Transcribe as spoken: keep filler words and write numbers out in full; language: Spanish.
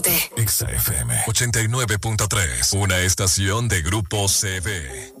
Exa F M ochenta y nueve punto tres, una estación de Grupo C V.